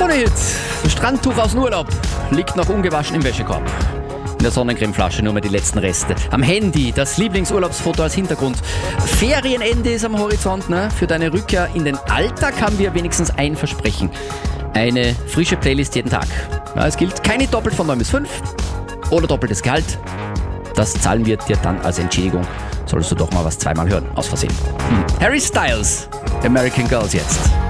Krone-Hit. Das Strandtuch aus dem Urlaub liegt noch ungewaschen im Wäschekorb. In der Sonnencremeflasche nur mehr die letzten Reste. Am Handy das Lieblingsurlaubsfoto als Hintergrund. Ferienende ist am Horizont. Ne? Für deine Rückkehr in den Alltag haben wir wenigstens ein Versprechen. Eine frische Playlist jeden Tag. Ja, es gilt keine doppelt von 9 bis 5 oder doppeltes Gehalt. Das zahlen wir dir dann als Entschädigung. Solltest du doch mal was zweimal hören, aus Versehen. Harry Styles, American Girls jetzt.